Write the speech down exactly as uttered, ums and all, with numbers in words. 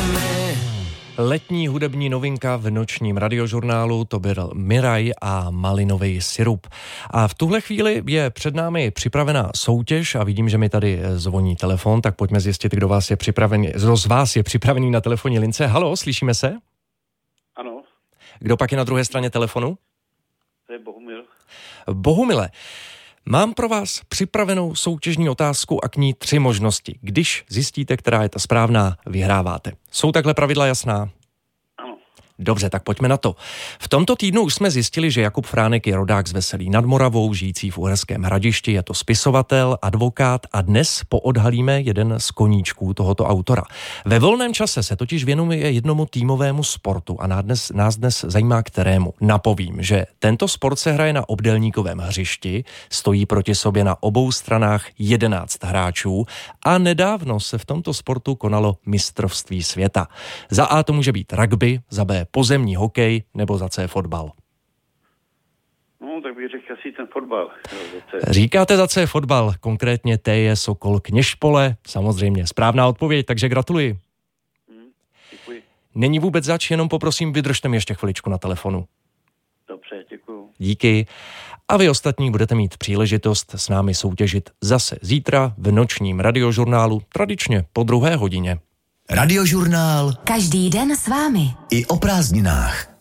my. Letní hudební novinka v nočním radiožurnálu, to byl Miraj a Malinový sirup. A v tuhle chvíli je před námi připravená soutěž a vidím, že mi tady zvoní telefon, tak pojďme zjistit, kdo vás je připravený, kdo z vás je připravený na telefonní lince. Haló, slyšíme se? Ano. Kdo pak je na druhé straně telefonu? To je Bohumil. Bohumile, mám pro vás připravenou soutěžní otázku a k ní tři možnosti. Když zjistíte, která je ta správná, vyhráváte. Jsou takhle pravidla jasná? Ano. Dobře, tak pojďme na to. V tomto týdnu už jsme zjistili, že Jakub Fránek je rodák z Veselí nad Moravou, žijící v Uherském Hradišti, je to spisovatel, advokát a dnes poodhalíme jeden z koníčků tohoto autora. Ve volném čase se totiž věnuje jednomu týmovému sportu a nás dnes, nás dnes zajímá kterému. Napovím, že tento sport se hraje na obdélníkovém hřišti, stojí proti sobě na obou stranách jedenáct hráčů a nedávno se v tomto sportu konalo mistrovství světa. Za A to může být rugby, za B pozemní hokej nebo za C fotbal. No, tak bych řekl asi ten fotbal. Říkáte za C fotbal, konkrétně T je Sokol Kněžpole, samozřejmě správná odpověď, takže gratuluji. Hmm, děkuji. Není vůbec zač, jenom poprosím, vydržte mi ještě chviličku na telefonu. Dobře, děkuju. Díky. A vy ostatní budete mít příležitost s námi soutěžit zase zítra v nočním radiožurnálu, tradičně po druhé hodině. Radiožurnál. Každý den s vámi. I o prázdninách.